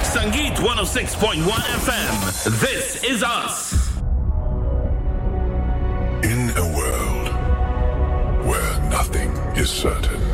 Sangeet 106.1 FM. This is us. In a world where nothing is certain,